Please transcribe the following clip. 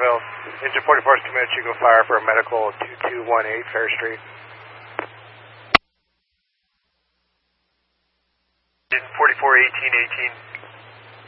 Jacksonville. Engine 44 is committed to go fire for a medical 2218 Fair Street. Engine 44, 1818.